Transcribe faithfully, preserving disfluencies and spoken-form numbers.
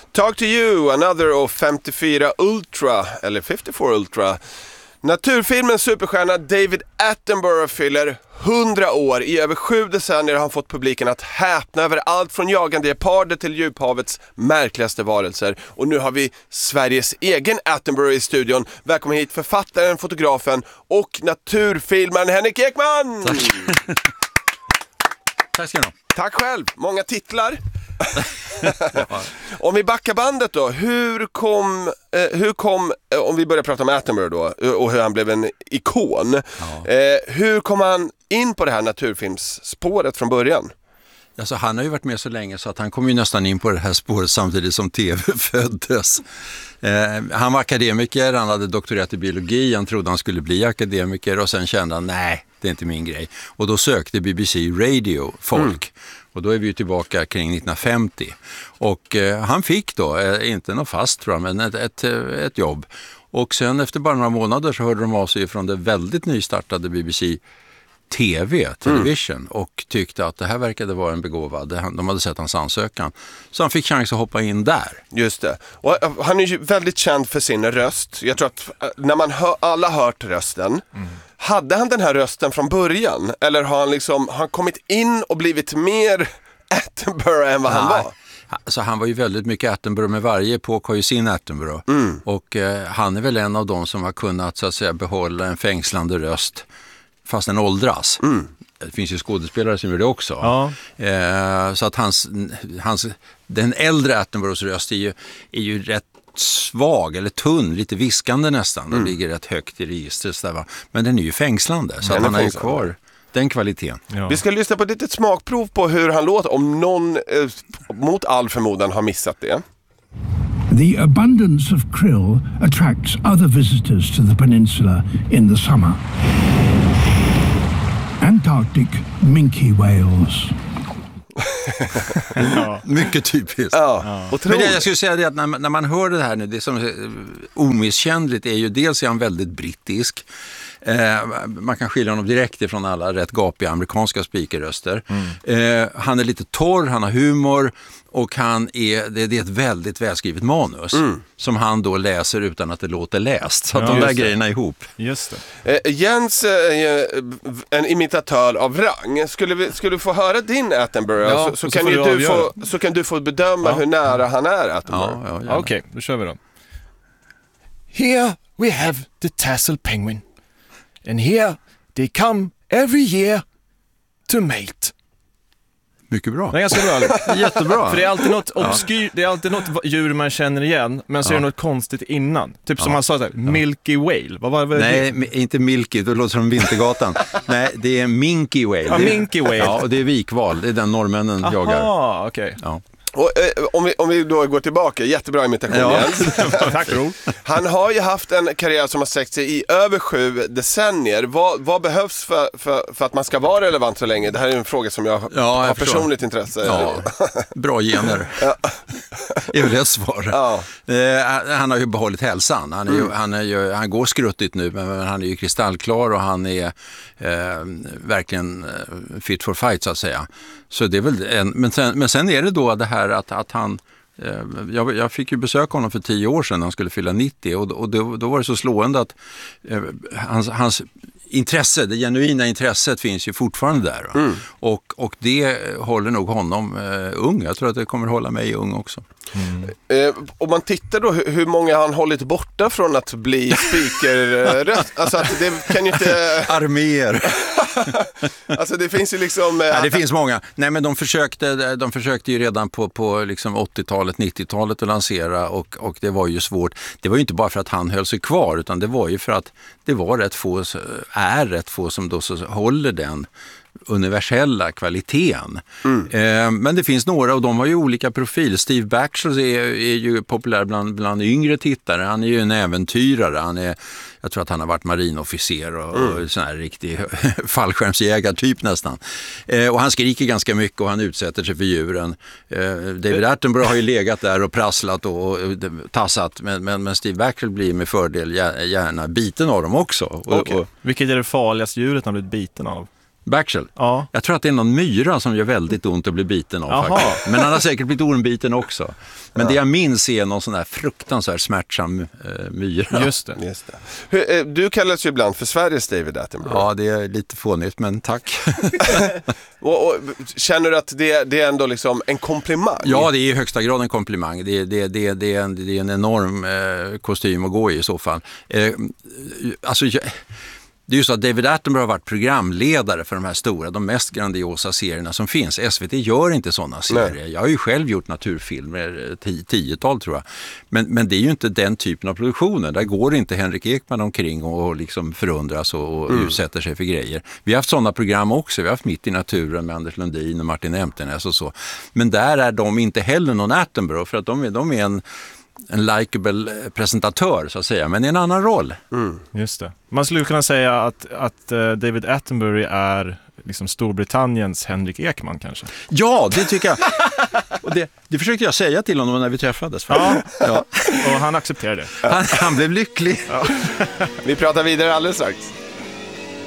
Talk to You, Another och femtiofyra Ultra, eller femtiofyra Ultra. Naturfilmens superstjärna David Attenborough fyller hundra år. I över sju decennier har han fått publiken att häpna över allt från jagande geparder till djuphavets märkligaste varelser. Och nu har vi Sveriges egen Attenborough i studion. Välkommen hit författaren, fotografen och naturfilmaren Henrik Ekman! Tack. Tack ska du ha. Tack själv, många titlar. Om vi backar bandet då, hur kom, eh, hur kom eh, om vi börjar prata om Attenborough då och hur han blev en ikon, ja. eh, hur kom han in på det här naturfilmsspåret från början? Alltså, han har ju varit med så länge så att han kom ju nästan in på det här spåret samtidigt som tv föddes. Eh, han var akademiker, han hade doktorerat i biologi, han trodde han skulle bli akademiker och sen kände han, nej, det är inte min grej. Och då sökte B B C Radio folk. Mm. Och då är vi ju tillbaka kring nittonhundrafemtio. Och eh, han fick då, eh, inte något fast tror jag, men ett, ett, ett jobb. Och sen efter bara några månader så hörde de av sig från det väldigt nystartade B B C T V, Television, mm. och tyckte att det här verkade vara en begåvad. De hade sett hans ansökan. Så han fick chans att hoppa in där. Just det. Och han är ju väldigt känd för sin röst. Jag tror att när man hör, alla hört rösten, mm. hade han den här rösten från början? Eller har han liksom har han kommit in och blivit mer Attenborough än vad Nej. han var? Alltså, han var ju väldigt mycket Attenborough, med varje epok har ju sin Attenborough. Mm. Och eh, han är väl en av dem som har kunnat så att säga behålla en fängslande röst fast den åldras. Mm. Det finns ju skådespelare som gör det också. Ja. Eh, så att hans, hans, den äldre Attenboroughs röst är ju, är ju rätt svag eller tunn, lite viskande nästan. Mm. Den ligger rätt högt i registret. Där, va? Men den är ju fängslande, så att han har ju kvar den kvaliteten. Ja. Vi ska lyssna på ett litet smakprov på hur han låter, om någon eh, mot all förmodan har missat det. The abundance of krill attracts other visitors to the peninsula in the summer. Antarctic minke whales. Ja. Mycket typiskt. Ja. Ja. Men det, jag skulle säga det att när, när man hör det här nu, det som är omisskännligt är ju dels är han väldigt brittisk. Eh, man kan skilja honom direkt ifrån alla rätt gapiga amerikanska speakerröster. Mm. Eh, han är lite torr, han har humor och han är, det, det är ett väldigt välskrivet manus mm. som han då läser utan att det låter läst. Så att ja, de där grejerna är ihop. Just det. Eh, Jens är en imitatör av rang. Skulle vi skulle vi få höra din Attenborough, ja, så, så, så, kan du du få, så kan du få bedöma ja. hur nära han är Attenborough. Ja, ja, Okej, okay, då kör vi då. Here we have the tassel penguin. And here they come every year to mate. Mycket bra. Det är ganska bra. Jättebra. För det är alltid något obskyr, det är alltid något djur man känner igen, men så ja. är det något konstigt innan. Typ som ja. han sa så här, Milky Whale. Vad var det? Nej, det? inte Milky, det låter som Vintergatan. Nej, det är Minky Whale. Ja, Minky Whale. Ja, och det är vikval. Det är den norrmännen Aha, jagar. Ja, okej. Okay. Ja. Och, eh, om, vi, om vi då går tillbaka, jättebra imitation ja. Jens. Tack, Ro. Han har ju haft en karriär som har sträckt sig i över sju decennier. Vad, vad behövs för, för, för att man ska vara relevant så länge? Det här är en fråga som jag, ja, har jag personligt intresse. Ja. Bra gener. Ja. Det är väl ett svar. Ja. Eh, han har ju behållit hälsan. Han, är ju, mm. han, är ju, han går skruttigt nu, men han är ju kristallklar och han är eh, verkligen fit for fight så att säga. Så det är väl en, men, sen, men sen är det då det här att, att han, eh, jag, jag fick ju besöka honom för tio år sedan när han skulle fylla nittio och, och då, då var det så slående att eh, hans, hans intresse, det genuina intresset finns ju fortfarande där. Mm. Och, och det håller nog honom eh, ung. Jag tror att det kommer hålla mig ung också. Mm. Eh, om man tittar då hur, hur många han hållit borta från att bli speaker-röst. Alltså att det kan ju inte... Arméer. Alltså det finns ju liksom... Eh, ja, det finns många. Nej, men de försökte, de försökte ju redan på, på liksom åttiotalet, nittiotalet att lansera och, och det var ju svårt. Det var ju inte bara för att han höll sig kvar utan det var ju för att det var rätt få, är rätt få som då så håller den universella kvaliteten. Mm. Eh, men det finns några och de har ju olika profil. Steve Baxter är, är ju populär bland, bland yngre tittare. Han är ju en äventyrare. Han är, jag tror att han har varit marinofficer och, mm. och sån här riktig fallskärmsjägartyp nästan. Eh, och han skriker ganska mycket och han utsätter sig för djuren. Eh, David Attenborough har ju legat där och prasslat och, och tassat men, men, men Steve Baxter blir med fördel gärna biten av dem också. Och, okay. och, Vilket är det farligaste djuret han blivit biten av? Baxel. Ja. Jag tror att det är någon myra som gör väldigt ont att bli biten av. Jaha. Faktiskt. Men han har säkert blivit ormbiten också. Men ja. det jag minns är någon sån här fruktansvärt smärtsam uh, myra. Just det. Just det. Hur, eh, du kallas ju ibland för Sveriges David Attenborough. Ja, det är lite fånigt, men tack. och, och, känner du att det, det är ändå liksom en komplimang? Ja, det är i högsta grad en komplimang. Det, det, det, det, är, en, det är en enorm eh, kostym att gå i i så fall. Eh, alltså... Jag, Det är ju så att David Attenborough har varit programledare för de här stora, de mest grandiosa serierna som finns. S V T gör inte sådana serier. Nej. Jag har ju själv gjort naturfilmer, tio, tiotal tror jag. Men, men det är ju inte den typen av produktioner. Där går inte Henrik Ekman omkring och liksom förundras och, och mm. utsätter sig för grejer. Vi har haft sådana program också. Vi har haft Mitt i naturen med Anders Lundin och Martin Emtenäs och så. Men där är de inte heller någon Attenborough för att de är, de är en... en likeable presentatör så att säga, men i en annan roll. Mm. Just det. Man skulle kunna säga att, att uh, David Attenborough är liksom Storbritanniens Henrik Ekman kanske. Ja, det tycker jag. Och det, det försökte jag säga till honom när vi träffades. Ja. ja. Och han accepterade det. Han, han blev lycklig. Ja. Vi pratar vidare alldeles strax.